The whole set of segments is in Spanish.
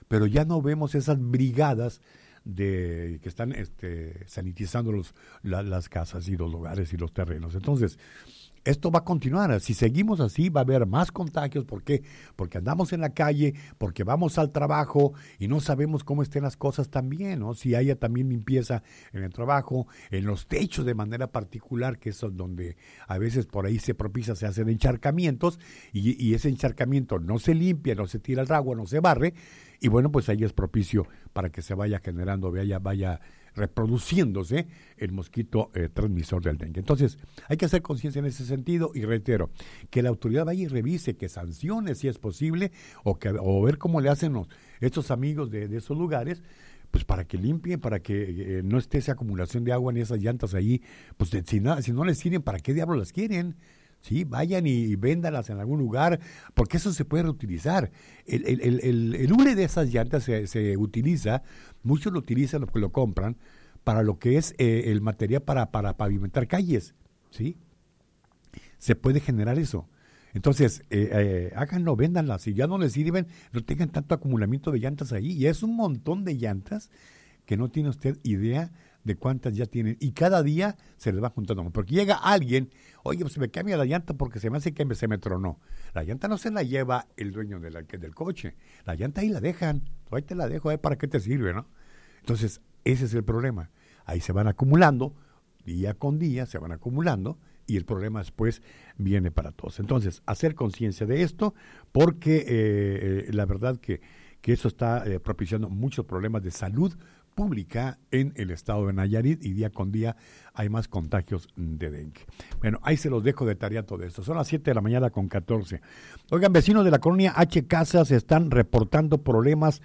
pero ya no vemos esas brigadas que están sanitizando las casas y los lugares y los terrenos. Entonces, esto va a continuar. Si seguimos así, va a haber más contagios. ¿Por qué? Porque andamos en la calle, porque vamos al trabajo y no sabemos cómo estén las cosas también, ¿no? Si haya también limpieza en el trabajo, en los techos de manera particular, que es donde a veces por ahí se hacen encharcamientos y ese encharcamiento no se limpia, no se tira el agua, no se barre, y bueno, pues ahí es propicio para que se vaya generando, vaya reproduciéndose el mosquito transmisor del dengue. Entonces, hay que hacer conciencia en ese sentido y reitero, que la autoridad vaya y revise, que sancione si es posible o ver cómo le hacen estos amigos de esos lugares, pues para que limpien, para que no esté esa acumulación de agua en esas llantas ahí, pues si no les sirven, ¿para qué diablos las quieren? Sí, vayan y véndalas en algún lugar, porque eso se puede reutilizar. El hule de esas llantas se utiliza, muchos lo utilizan, lo compran, para lo que es el material para pavimentar calles, ¿sí? Se puede generar eso. Entonces, háganlo, véndanlas, si ya no les sirven, no tengan tanto acumulamiento de llantas ahí, y es un montón de llantas que no tiene usted idea de cuántas ya tienen, y cada día se les va juntando, porque llega alguien, oye, pues me cambia la llanta porque se me hace que se me tronó. La llanta no se la lleva el dueño del coche, la llanta ahí la dejan, ahí te la dejo, ¿para qué te sirve, no? Entonces, ese es el problema, ahí se van acumulando, día con día se van acumulando, y el problema después viene para todos. Entonces, hacer conciencia de esto, porque la verdad que eso está propiciando muchos problemas de salud pública en el estado de Nayarit, y día con día hay más contagios de dengue. Bueno, ahí se los dejo de tarea todo esto. Son las 7 de la mañana con 14. Oigan, vecinos de la colonia H. Casas están reportando problemas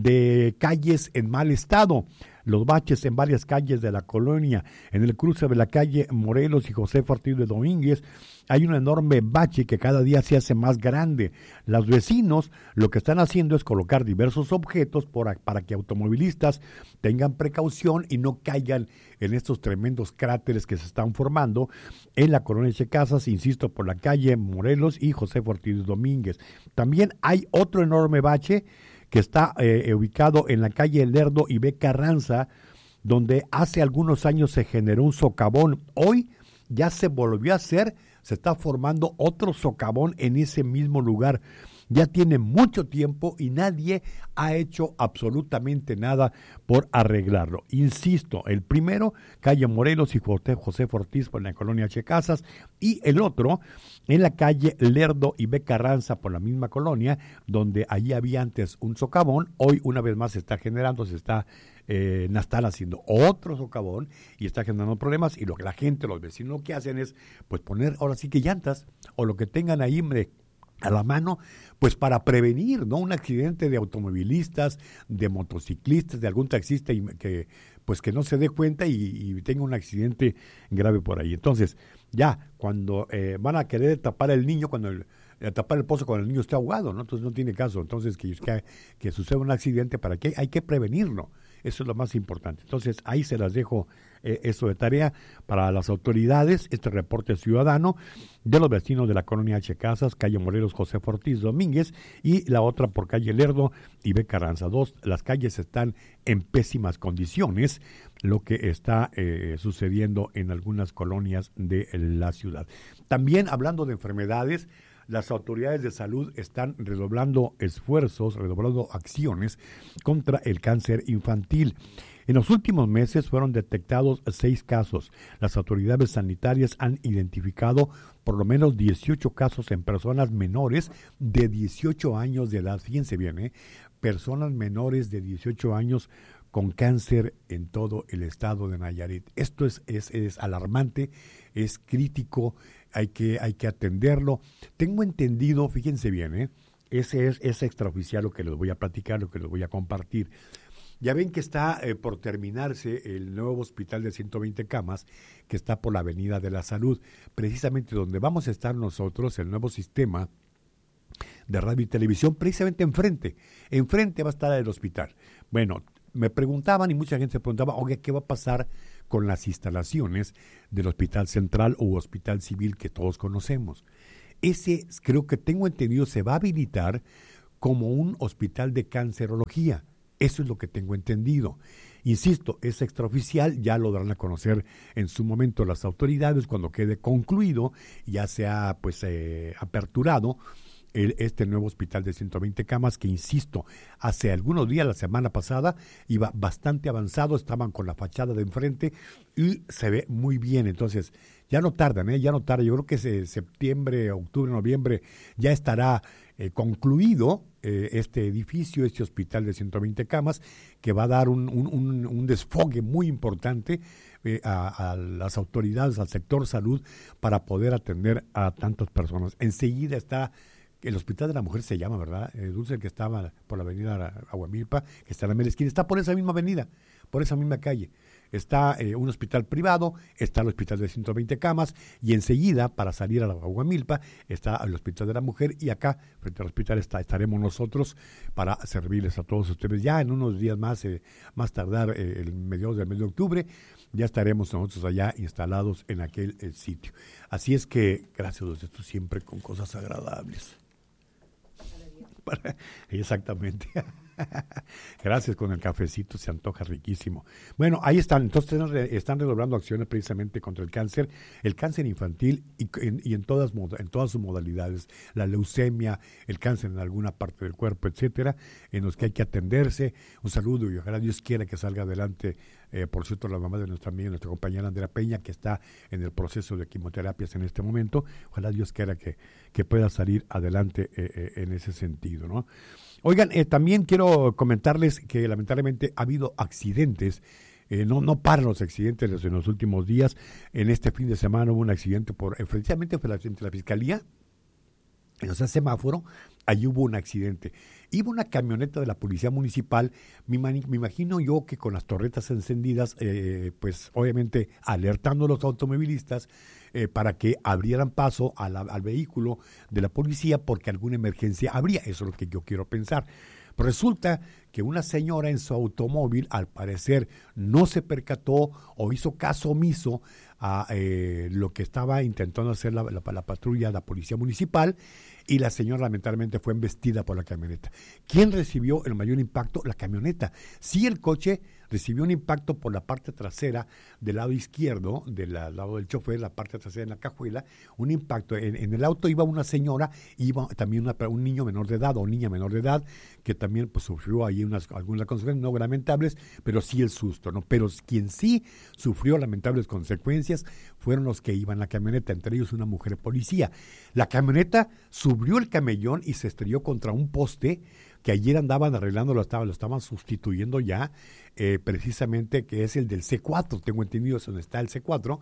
de calles en mal estado. Los baches en varias calles de la colonia, en el cruce de la calle Morelos y José Ortiz de Domínguez, hay un enorme bache que cada día se hace más grande. Los vecinos lo que están haciendo es colocar diversos objetos para que automovilistas tengan precaución y no caigan en estos tremendos cráteres que se están formando en la colonia de Casas, insisto, por la calle Morelos y José Ortiz de Domínguez. También hay otro enorme bache que está ubicado en la calle Lerdo y B. Carranza, donde hace algunos años se generó un socavón. Hoy ya se volvió a hacer, se está formando otro socavón en ese mismo lugar. Ya tiene mucho tiempo y nadie ha hecho absolutamente nada por arreglarlo. Insisto, el primero, calle Morelos y José Ortiz por la colonia H. Casas, y el otro en la calle Lerdo y B. Carranza por la misma colonia, donde allí había antes un socavón. Hoy una vez más se está generando, están haciendo otro socavón y está generando problemas, y lo que la gente, los vecinos, lo que hacen es pues poner ahora sí que llantas o lo que tengan ahí a la mano, pues para prevenir, ¿no?, un accidente de automovilistas, de motociclistas, de algún taxista que no se dé cuenta y tenga un accidente grave por ahí. Entonces, ya cuando van a querer tapar el niño, tapar el pozo cuando el niño está ahogado, ¿no? Entonces no tiene caso. Entonces que suceda un accidente, ¿para qué? Hay que prevenirlo. Eso es lo más importante. Entonces, ahí se las dejo eso de tarea para las autoridades, este reporte ciudadano de los vecinos de la colonia H. Casas, calle Morelos, José Ortiz Domínguez, y la otra por calle Lerdo y B. Carranza. Las calles están en pésimas condiciones, lo que está sucediendo en algunas colonias de la ciudad. También, hablando de enfermedades, las autoridades de salud están redoblando esfuerzos, redoblando acciones contra el cáncer infantil. En los últimos meses fueron detectados 6 casos. Las autoridades sanitarias han identificado por lo menos 18 casos en personas menores de 18 años de edad. Fíjense bien, personas menores de 18 años con cáncer en todo el estado de Nayarit. Esto es alarmante, es crítico, hay que atenderlo. Tengo entendido, fíjense bien, ese es extraoficial lo que les voy a platicar, lo que les voy a compartir. Ya ven que está por terminarse el nuevo hospital de 120 camas que está por la Avenida de la Salud, precisamente donde vamos a estar nosotros, el nuevo sistema de radio y televisión, precisamente enfrente va a estar el hospital. Bueno, me preguntaban y mucha gente se preguntaba, oye, ¿qué va a pasar con las instalaciones del Hospital Central o Hospital Civil que todos conocemos? Ese, creo que tengo entendido, se va a habilitar como un hospital de cancerología. Eso es lo que tengo entendido. Insisto, es extraoficial, ya lo darán a conocer en su momento las autoridades cuando quede concluido, ya se ha pues aperturado este nuevo hospital de 120 camas que, insisto, hace algunos días, la semana pasada, iba bastante avanzado, estaban con la fachada de enfrente y se ve muy bien. Entonces, ya no tardan, ya no tardan. Yo creo que septiembre, octubre, noviembre ya estará concluido este edificio, este hospital de 120 camas, que va a dar un desfogue muy importante a las autoridades, al sector salud, para poder atender a tantas personas. Enseguida está el Hospital de la Mujer, se llama, ¿verdad? Dulce, el que estaba por la avenida Aguamilpa, que está en la mera esquina, está por esa misma avenida, por esa misma calle. Está un hospital privado, está el hospital de 120 camas, y enseguida, para salir a la Aguamilpa, está el Hospital de la Mujer, y acá, frente al hospital, estaremos nosotros para servirles a todos ustedes. Ya en unos días más, más tardar, el mediados del mes de octubre, ya estaremos nosotros allá instalados en aquel sitio. Así es que, gracias, Dulce, tú siempre con cosas agradables. Exactamente. Gracias, con el cafecito se antoja riquísimo. Bueno, ahí están. Entonces están redoblando acciones precisamente contra el cáncer infantil y en todas sus modalidades, la leucemia, el cáncer en alguna parte del cuerpo, etcétera, en los que hay que atenderse. Un saludo y ojalá Dios quiera que salga adelante. Por cierto, la mamá de nuestra amiga, nuestra compañera Andrea Peña, que está en el proceso de quimioterapias en este momento, ojalá Dios quiera que pueda salir adelante en ese sentido, ¿no? Oigan, también quiero comentarles que lamentablemente ha habido accidentes. No paran los accidentes en los últimos días. En este fin de semana hubo un accidente precisamente entre la Fiscalía, en ese semáforo, allí hubo un accidente. Iba una camioneta de la Policía Municipal, me imagino yo que con las torretas encendidas, pues obviamente alertando a los automovilistas para que abrieran paso al vehículo de la policía porque alguna emergencia habría. Eso es lo que yo quiero pensar. Resulta que una señora en su automóvil, al parecer, no se percató o hizo caso omiso a lo que estaba intentando hacer la patrulla, la policía municipal, y la señora lamentablemente fue embestida por la camioneta. ¿Quién recibió el mayor impacto? La camioneta. Sí, el coche recibió un impacto por la parte trasera del lado izquierdo, del lado del chofer, la parte trasera en la cajuela, un impacto. En el auto iba una señora, iba también un niño menor de edad o niña menor de edad, que también pues sufrió ahí algunas consecuencias no lamentables, pero sí el susto, ¿no? Pero quien sí sufrió lamentables consecuencias fueron los que iban en la camioneta, entre ellos una mujer policía. La camioneta subió el camellón y se estrelló contra un poste que ayer andaban arreglando, lo estaban sustituyendo ya, precisamente, que es el del C4, tengo entendido, es donde está el C4,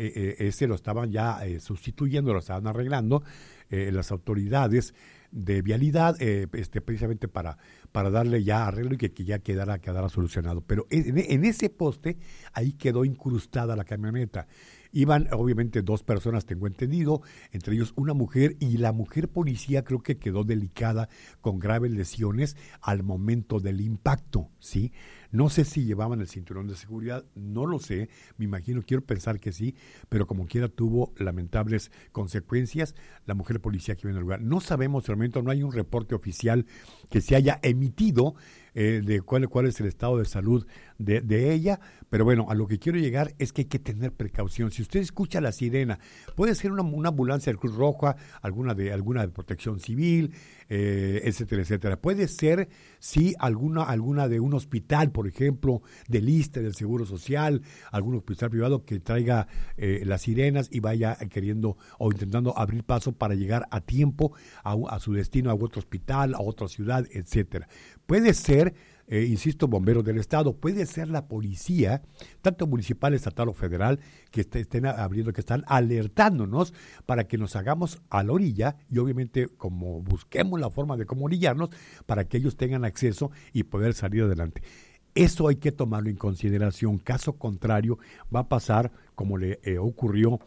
ese lo estaban ya sustituyendo, lo estaban arreglando las autoridades de vialidad, precisamente para darle ya arreglo y que ya quedara solucionado. Pero en ese poste, ahí quedó incrustada la camioneta. Iban obviamente dos personas, tengo entendido, entre ellos una mujer, y la mujer policía creo que quedó delicada con graves lesiones al momento del impacto, ¿sí? No sé si llevaban el cinturón de seguridad, no lo sé, me imagino, quiero pensar que sí, pero como quiera tuvo lamentables consecuencias la mujer policía que iba en el lugar. No sabemos realmente, no hay un reporte oficial que se haya emitido de cuál es el estado de salud de ella, pero bueno, a lo que quiero llegar es que hay que tener precaución. Si usted escucha la sirena, puede ser una ambulancia de Cruz Roja, alguna de Protección Civil, etcétera, etcétera. Puede ser, sí, alguna de un hospital, por ejemplo, del ISSSTE, del Seguro Social, algún hospital privado que traiga las sirenas y vaya queriendo o intentando abrir paso para llegar a tiempo a su destino, a otro hospital, a otra ciudad, etcétera. Puede ser, insisto, bomberos del estado, puede ser la policía, tanto municipal, estatal o federal, que estén abriendo, que están alertándonos para que nos hagamos a la orilla y obviamente como busquemos la forma de cómo orillarnos para que ellos tengan acceso y poder salir adelante. Eso hay que tomarlo en consideración. Caso contrario, va a pasar como le ocurrió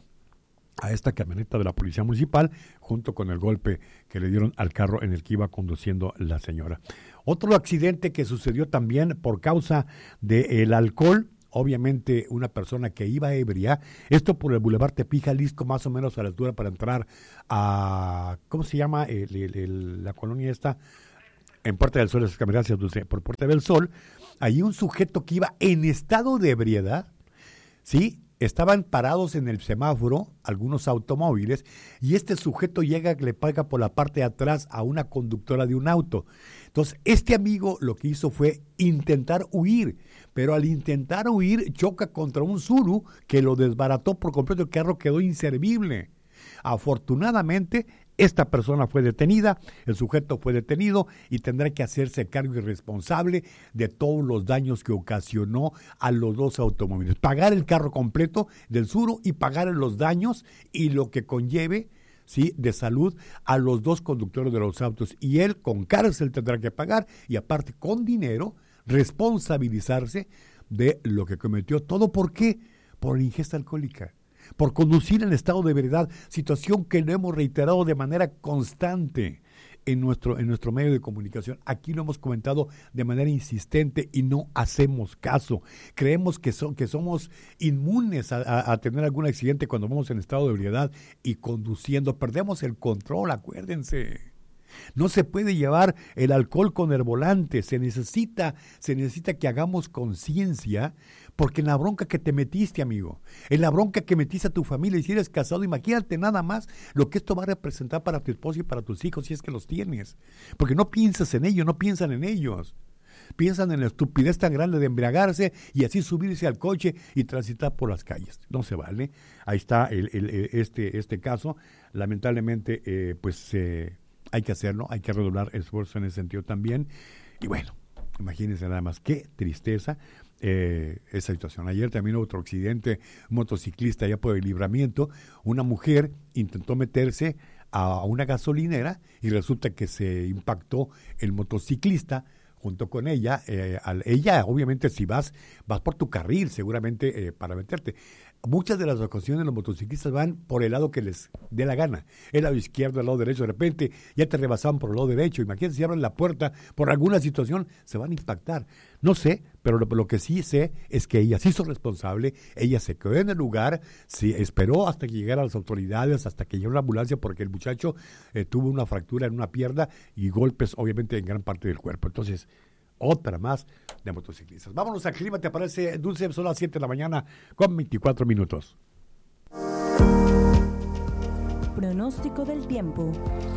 a esta camioneta de la policía municipal, junto con el golpe que le dieron al carro en el que iba conduciendo la señora. Otro accidente que sucedió también por causa del alcohol, obviamente una persona que iba ebria, esto por el Boulevard Tepic, Jalisco, más o menos a la altura para entrar a, ¿cómo se llama? La colonia esta, en Puerta del Sol, gracias Dulce, por Puerta del Sol, hay un sujeto que iba en estado de ebriedad, ¿sí? Estaban parados en el semáforo algunos automóviles y este sujeto llega que le paga por la parte de atrás a una conductora de un auto. Entonces, este amigo lo que hizo fue intentar huir, pero al intentar huir choca contra un Tsuru que lo desbarató por completo, el carro quedó inservible. Afortunadamente, esta persona fue detenida, el sujeto fue detenido y tendrá que hacerse cargo y responsable de todos los daños que ocasionó a los dos automóviles. Pagar el carro completo del Tsuru y pagar los daños y lo que conlleve, ¿sí?, de salud a los dos conductores de los autos. Y él con cárcel tendrá que pagar y aparte con dinero responsabilizarse de lo que cometió. ¿Todo por qué? Por ingesta alcohólica, por conducir en estado de ebriedad, situación que lo hemos reiterado de manera constante en nuestro medio de comunicación. Aquí lo hemos comentado de manera insistente y no hacemos caso. Creemos que somos inmunes a tener algún accidente cuando vamos en estado de ebriedad y conduciendo. Perdemos el control, acuérdense. No se puede llevar el alcohol con el volante, se necesita que hagamos conciencia, porque en la bronca que te metiste, amigo, en la bronca que metiste a tu familia y si eres casado, imagínate nada más lo que esto va a representar para tu esposa y para tus hijos si es que los tienes, porque no piensas en ellos, no piensan en ellos. Piensan en la estupidez tan grande de embriagarse y así subirse al coche y transitar por las calles. No se vale. Ahí está este caso. Lamentablemente, hay que hacerlo, hay que redoblar esfuerzo en ese sentido también. Y bueno, imagínense nada más, qué tristeza esa situación. Ayer también hubo otro accidente, un motociclista allá por el Libramiento, una mujer intentó meterse a una gasolinera y resulta que se impactó el motociclista junto con ella. Ella, obviamente, si vas por tu carril, seguramente para meterte. Muchas de las ocasiones los motociclistas van por el lado que les dé la gana. El lado izquierdo, el lado derecho, de repente ya te rebasaban por el lado derecho. Imagínense si abren la puerta por alguna situación, se van a impactar. No sé, pero lo que sí sé es que ella se hizo responsable, ella se quedó en el lugar, se esperó hasta que llegaran las autoridades, hasta que llegó la ambulancia, porque el muchacho tuvo una fractura en una pierna y golpes, obviamente, en gran parte del cuerpo. Entonces, otra más de motociclistas. Vámonos al clima, ¿te parece, Dulce? Son las 7 de la mañana con 24 minutos. Pronóstico del tiempo.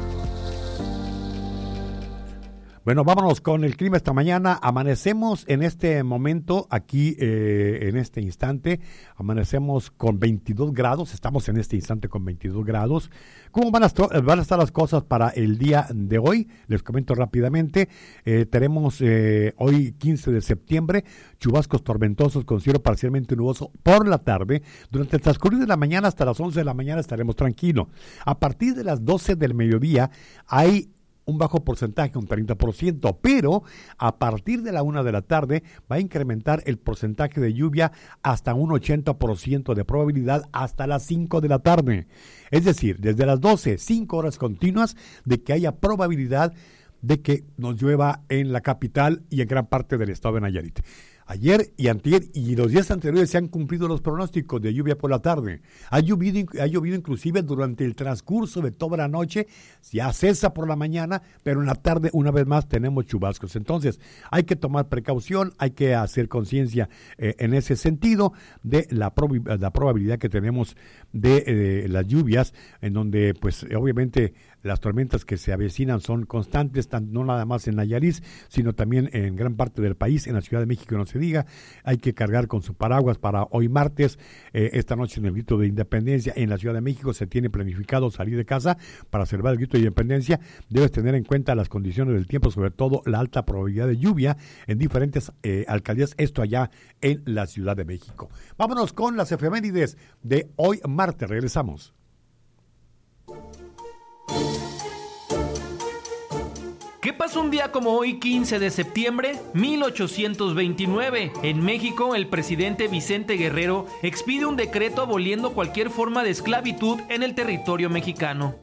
Bueno, vámonos con el clima esta mañana. Amanecemos en este momento, aquí en este instante, amanecemos con 22 grados, estamos en este instante con 22 grados. ¿Cómo van a estar las cosas para el día de hoy? Les comento rápidamente. Tenemos hoy 15 de septiembre, chubascos tormentosos con cielo parcialmente nuboso por la tarde. Durante el transcurso de la mañana hasta las 11 de la mañana estaremos tranquilos. A partir de las 12 del mediodía hay un bajo porcentaje, un 30%, pero a partir de la 1 de la tarde va a incrementar el porcentaje de lluvia hasta un 80% de probabilidad hasta las 5 de la tarde. Es decir, desde las 12, 5 horas continuas de que haya probabilidad de que nos llueva en la capital y en gran parte del estado de Nayarit. Ayer y antier y los días anteriores se han cumplido los pronósticos de lluvia por la tarde. Ha llovido inclusive durante el transcurso de toda la noche, ya cesa por la mañana, pero en la tarde una vez más tenemos chubascos. Entonces hay que tomar precaución, hay que hacer conciencia en ese sentido de la probabilidad que tenemos de las lluvias, en donde pues obviamente las tormentas que se avecinan son constantes, no nada más en Nayarit, sino también en gran parte del país, en la Ciudad de México no se diga. Hay que cargar con su paraguas para hoy martes, esta noche en el grito de independencia en la Ciudad de México se tiene planificado salir de casa para celebrar el grito de independencia. Debes tener en cuenta las condiciones del tiempo, sobre todo la alta probabilidad de lluvia en diferentes alcaldías, esto allá en la Ciudad de México. Vámonos con las efemérides de hoy martes, regresamos. ¿Qué pasó un día como hoy, 15 de septiembre? 1829. En México, el presidente Vicente Guerrero expide un decreto aboliendo cualquier forma de esclavitud en el territorio mexicano.